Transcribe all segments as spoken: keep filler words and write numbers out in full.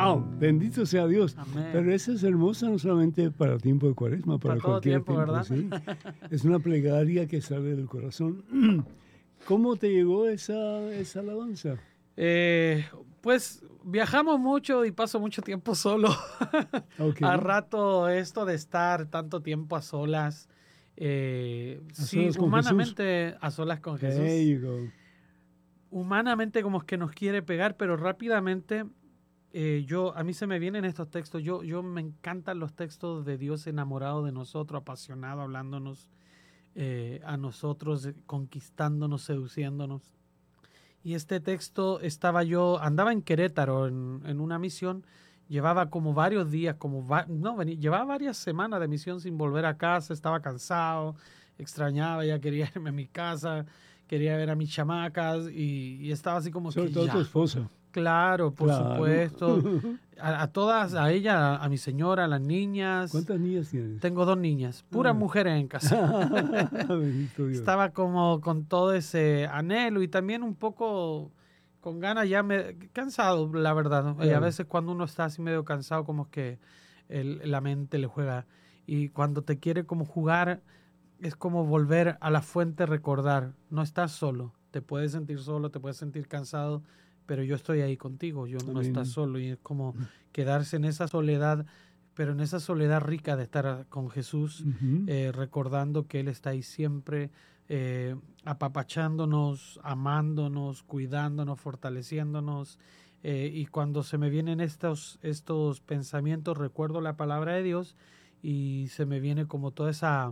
¡Wow! Bendito sea Dios. Amén. Pero esa es hermosa no solamente para el tiempo de Cuaresma, para, Para todo cualquier tiempo, ¿verdad? sí. Es una plegaria que sale del corazón. ¿Cómo te llegó esa, esa alabanza? Eh, pues viajamos mucho y paso mucho tiempo solo. Okay. A rato esto de estar tanto tiempo a solas, eh, ¿A sí, solas con humanamente a solas con Jesús. There you go. Humanamente como que nos quiere pegar, pero rápidamente eh, yo a mí se me vienen estos textos. Yo, yo me encantan los textos de Dios enamorado de nosotros, apasionado, hablándonos eh, a nosotros, conquistándonos, seduciéndonos. Y este texto estaba yo, andaba en Querétaro en, en una misión, llevaba como varios días, como va, no, venía, llevaba varias semanas de misión sin volver a casa, estaba cansado, extrañaba, ya quería irme a mi casa, quería ver a mis chamacas y, y estaba así como Sobre que todo ya. tu esposa. Claro, por Claro. supuesto. A, a todas, a ella, a mi señora, a las niñas. ¿Cuántas niñas tienes? Tengo dos niñas, puras Ah. mujeres en casa. Bendito Dios. Estaba como con todo ese anhelo y también un poco con ganas, ya me cansado, la verdad, ¿no? Claro. Y a veces cuando uno está así medio cansado, como que el, la mente le juega. Y cuando te quiere como jugar, es como volver a la fuente, recordar. No estás solo, te puedes sentir solo, te puedes sentir cansado, pero yo estoy ahí contigo, yo no Amén. estás solo. Y es como quedarse en esa soledad, pero en esa soledad rica de estar con Jesús, Uh-huh. eh, recordando que Él está ahí siempre, eh, apapachándonos, amándonos, cuidándonos, fortaleciéndonos. Eh, y cuando se me vienen estos, estos pensamientos, recuerdo la palabra de Dios y se me viene como toda esa,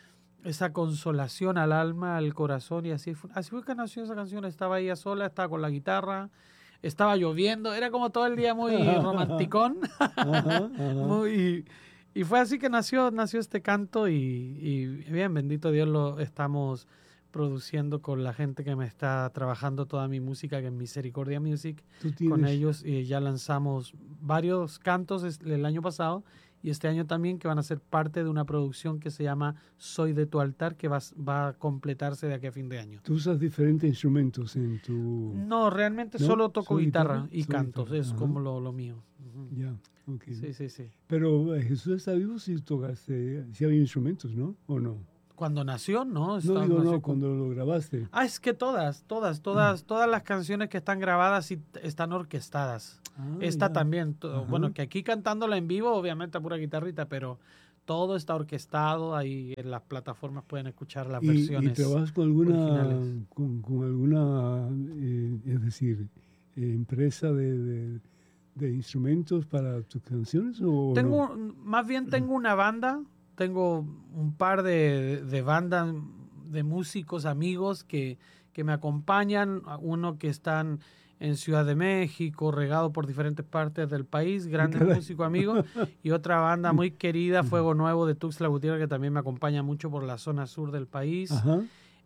esa consolación al alma, al corazón. Y así fue, así fue que nació esa canción. Estaba ella sola, estaba con la guitarra. Estaba lloviendo, era como todo el día muy romanticón. Ajá, ajá. muy, y fue así que nació, nació este canto y, y bien, bendito Dios, lo estamos produciendo con la gente que me está trabajando toda mi música, que es Misericordia Music. Tú tienes- Con ellos y ya lanzamos varios cantos es- el año pasado y este año también, que van a ser parte de una producción que se llama Soy de tu altar, que va, va a completarse de aquí a fin de año. Tú usas diferentes instrumentos en tu... No, realmente ¿No? solo toco ¿Solo guitarra, guitarra? y Solo cantos, guitarra, es ajá. como lo, lo mío. Ujú. Ya, ok. Sí, sí, sí. Pero eh, Jesús está vivo si tocaste, si había instrumentos, ¿no? ¿O no? Cuando nació, ¿no? No Está- digo nació no, con- cuando lo grabaste. Ah, es que todas, todas, todas, todas las canciones que están grabadas y t- están orquestadas. Ah, Esta ya. también, to- Ajá. bueno, que aquí cantándola en vivo, obviamente a pura guitarrita, pero todo está orquestado, ahí en las plataformas pueden escuchar las ¿Y, y versiones. trabajas con alguna, originales. con, con alguna, eh, es decir, eh, empresa de, de, de instrumentos para tus canciones o Tengo, no? un- más bien tengo una banda, tengo un par de, de bandas de músicos amigos que, que me acompañan, uno que están en Ciudad de México, regado por diferentes partes del país, grandes Caray. músicos amigos, y otra banda muy querida, Fuego Nuevo de Tuxtla Gutiérrez, que también me acompaña mucho por la zona sur del país. Ajá.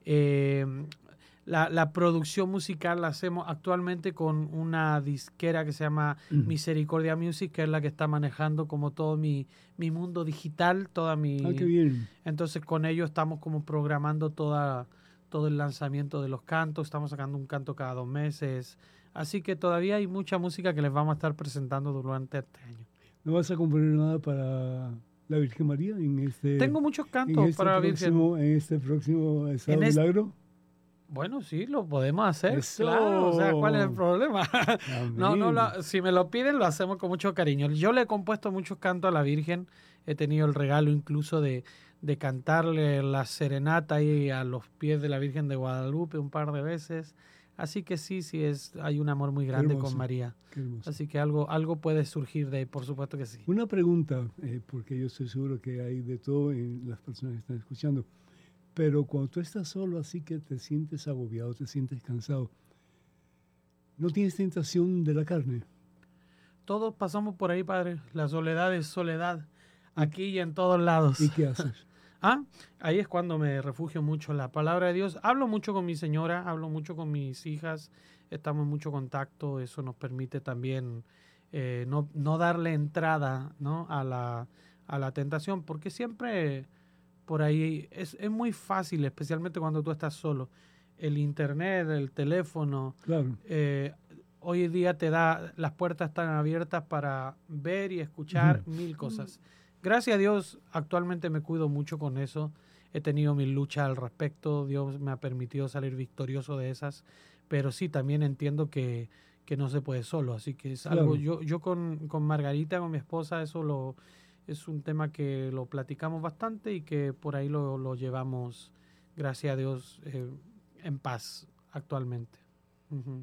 Eh, la, la producción musical la hacemos actualmente con una disquera que se llama Misericordia Music, que es la que está manejando como todo mi, mi mundo digital, toda mi... Ah, qué bien. Entonces con ellos estamos como programando toda, todo el lanzamiento de los cantos, estamos sacando un canto cada dos meses, así que todavía hay mucha música que les vamos a estar presentando durante este año. ¿No vas a componer nada para la Virgen María en este, Tengo muchos en cantos este para la Virgen. próximo, en este próximo Sábado En este- Milagro? Bueno, sí, lo podemos hacer. Eso. Claro, o sea, ¿cuál es el problema? No, no, Amén. lo- si me lo piden, lo hacemos con mucho cariño. Yo le he compuesto muchos cantos a la Virgen. He tenido el regalo incluso de, de cantarle la serenata ahí a los pies de la Virgen de Guadalupe un par de veces. Así que sí, sí, es, hay un amor muy Qué grande hermoso, con María. qué hermoso. Así que algo, algo puede surgir de ahí, por supuesto que sí. Una pregunta, eh, porque yo estoy seguro que hay de todo en las personas que están escuchando, pero cuando tú estás solo así que te sientes agobiado, te sientes cansado, ¿no tienes tentación de la carne? Todos pasamos por ahí, Padre. La soledad es soledad, aquí y en todos lados. ¿Y qué haces? Ah, ahí es cuando me refugio mucho en la palabra de Dios. Hablo mucho con mi señora, hablo mucho con mis hijas, estamos en mucho contacto, eso nos permite también eh, no, no darle entrada, ¿no? a, la, a la tentación, porque siempre por ahí es, es muy fácil, especialmente cuando tú estás solo. El internet, el teléfono, Claro. eh, hoy día te da, las puertas están abiertas para ver y escuchar uh-huh. mil cosas. Gracias a Dios, actualmente me cuido mucho con eso. He tenido mi lucha al respecto. Dios me ha permitido salir victorioso de esas. Pero sí, también entiendo que, que no se puede solo. Así que es claro. algo, yo, yo con, con Margarita, con mi esposa, eso lo, es un tema que lo platicamos bastante y que por ahí lo, lo llevamos, gracias a Dios, eh, en paz actualmente. Uh-huh.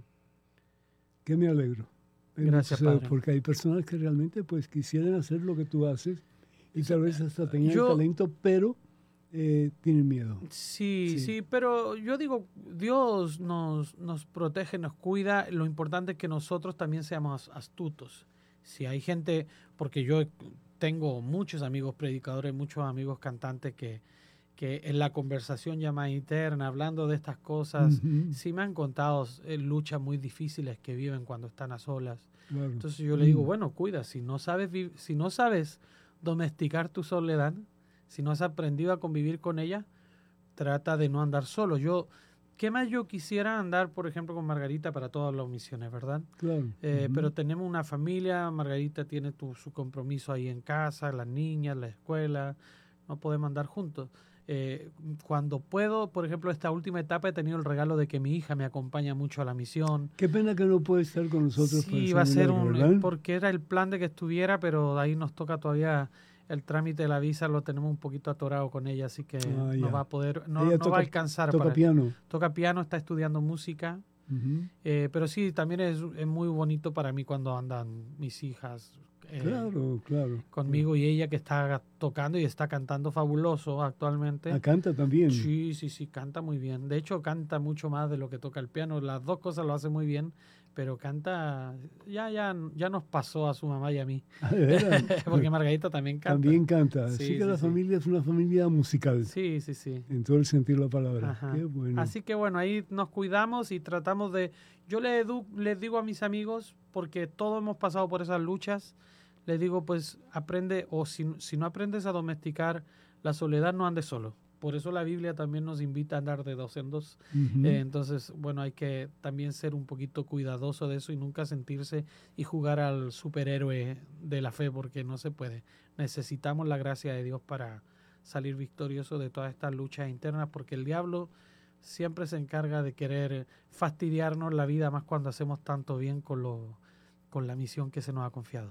Que me alegro. Gracias, Entonces, Padre. Porque hay personas que realmente pues quisieran hacer lo que tú haces y tal vez hasta tengan yo, el talento, pero eh, tienen miedo. Sí, sí, sí, pero yo digo, Dios nos, nos protege, nos cuida. Lo importante es que nosotros también seamos astutos. Si hay gente, porque yo tengo muchos amigos predicadores, muchos amigos cantantes que, que en la conversación ya más interna, hablando de estas cosas, uh-huh. sí me han contado eh, luchas muy difíciles que viven cuando están a solas. Claro. Entonces yo uh-huh. le digo, bueno, cuida, si no sabes, si no sabes domesticar tu soledad, si no has aprendido a convivir con ella, trata de no andar solo. Yo, ¿qué más yo quisiera andar, por ejemplo, con Margarita para todas las misiones, verdad? Claro. Eh, uh-huh. Pero tenemos una familia, Margarita tiene tu, su compromiso ahí en casa, las niñas, la escuela, no podemos andar juntos. Eh, cuando puedo, por ejemplo, esta última etapa he tenido el regalo de que mi hija me acompaña mucho a la misión. Qué pena que no puede estar con nosotros. Sí, va a ser un, ¿verdad? Porque era el plan de que estuviera, pero ahí nos toca todavía el trámite de la visa, lo tenemos un poquito atorado con ella, así que ah, no va a poder, no, no toca, va a alcanzar. Toca para, piano. Toca piano, está estudiando música, uh-huh. eh, pero sí, también es, es muy bonito para mí cuando andan mis hijas. Eh, claro, claro. Conmigo claro. y ella que está tocando y está cantando fabuloso actualmente. Ah, canta también. Sí, sí, sí, canta muy bien. De hecho, canta mucho más de lo que toca el piano. Las dos cosas lo hace muy bien, pero canta, ya, ya, ya nos pasó a su mamá y a mí. Porque Margarita también canta. También canta. Sí, Así que sí, la sí. familia es una familia musical. Sí, sí, sí. En todo el sentido de la palabra. Ajá. Qué bueno. Así que bueno, ahí nos cuidamos y tratamos de... Yo les, edu, les digo a mis amigos, porque todos hemos pasado por esas luchas, les digo, pues aprende, o si, si no aprendes a domesticar la soledad, no andes solo. Por eso la Biblia también nos invita a andar de dos en dos. Uh-huh. Eh, entonces, bueno, hay que también ser un poquito cuidadoso de eso y nunca sentirse y jugar al superhéroe de la fe, porque no se puede. Necesitamos la gracia de Dios para salir victorioso de todas estas luchas internas, porque el diablo siempre se encarga de querer fastidiarnos la vida, más cuando hacemos tanto bien con, lo, con la misión que se nos ha confiado.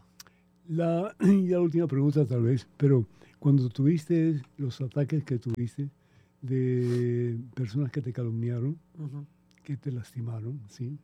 La, y la última pregunta tal vez, pero cuando tuviste los ataques que tuviste de personas que te calumniaron, uh-huh. que te lastimaron, ¿sí?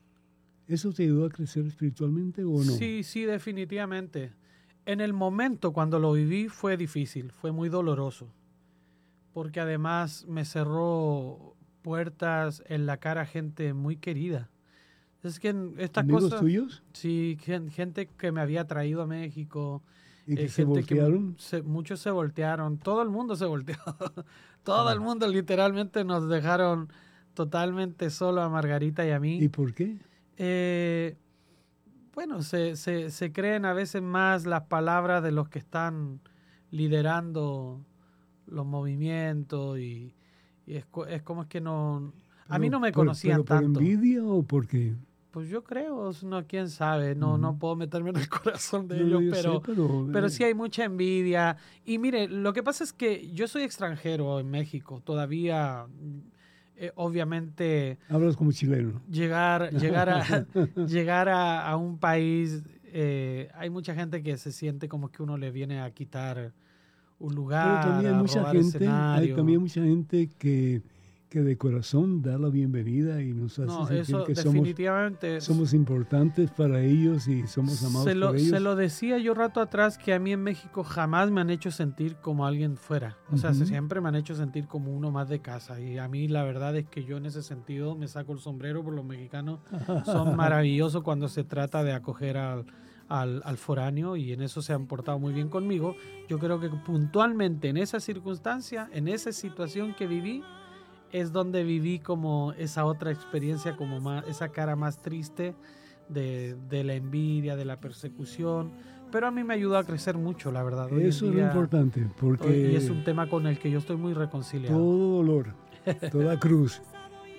¿Eso te ayudó a crecer espiritualmente o no? Sí, sí, definitivamente. En el momento cuando lo viví fue difícil, fue muy doloroso, porque además me cerró puertas en la cara gente muy querida. Es que estas ¿Amigos cosas, tuyos? Sí, gente que me había traído a México. ¿Y que eh, se gente voltearon? Que se, muchos se voltearon, todo el mundo se volteó. Todo ah. el mundo literalmente nos dejaron totalmente solo a Margarita y a mí. ¿Y por qué? Eh, bueno, se, se, se creen a veces más las palabras de los que están liderando los movimientos y, y es, es como es que no... A pero, mí no me por, conocían pero ¿por tanto. envidia o por qué? Pues yo creo, no, quién sabe, no, uh-huh. no puedo meterme en el corazón de no, ellos, pero, sé, pero, pero eh. sí hay mucha envidia. Y mire, lo que pasa es que yo soy extranjero en México, todavía, eh, obviamente... Hablas como chileno. Llegar, llegar, a, llegar a, a un país, eh, hay mucha gente que se siente como que uno le viene a quitar un lugar, pero también hay a mucha robar gente, escenario. Hay también mucha gente que... que de corazón da la bienvenida y nos hace no, sentir eso que definitivamente somos, somos importantes para ellos y somos amados se lo, por ellos. Se lo decía yo rato atrás que a mí en México jamás me han hecho sentir como alguien fuera. O sea, uh-huh. siempre me han hecho sentir como uno más de casa. Y a mí la verdad es que yo en ese sentido me saco el sombrero por los mexicanos. Son maravillosos cuando se trata de acoger al, al, al foráneo y en eso se han portado muy bien conmigo. Yo creo que puntualmente en esa circunstancia, en esa situación que viví, es donde viví como esa otra experiencia, como más, esa cara más triste de, de la envidia, de la persecución, pero a mí me ayudó a crecer mucho, la verdad. Hoy Eso es lo importante, porque... Y es un tema con el que yo estoy muy reconciliado. Todo dolor, toda cruz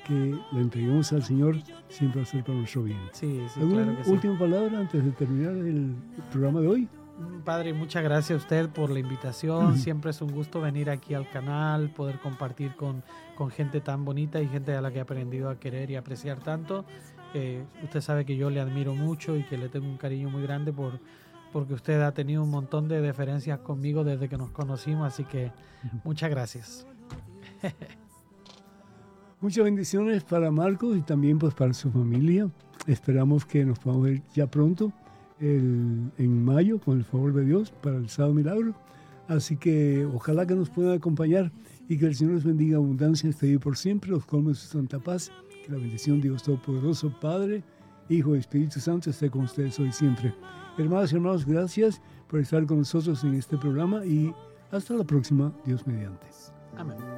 que le entreguemos al Señor siempre va a ser para nuestro bien. Sí, sí, ¿Alguna claro que sí. última palabra antes de terminar el programa de hoy? Padre, muchas gracias a usted por la invitación. Siempre es un gusto venir aquí al canal, poder compartir con, con gente tan bonita y gente a la que he aprendido a querer y apreciar tanto. Eh, usted sabe que yo le admiro mucho y que le tengo un cariño muy grande por, porque usted ha tenido un montón de deferencias conmigo desde que nos conocimos, así que muchas gracias. Muchas bendiciones para Marcos y también pues para su familia. Esperamos que nos podamos ver ya pronto. El, en mayo, con el favor de Dios, para el Sábado Milagro. Así que ojalá que nos puedan acompañar y que el Señor les bendiga abundancia hasta ahí por siempre, los colme su santa paz. Que la bendición de Dios Todopoderoso, Padre, Hijo y Espíritu Santo esté con ustedes hoy siempre. Hermanas y hermanos, gracias por estar con nosotros en este programa y hasta la próxima, Dios mediante. Amén.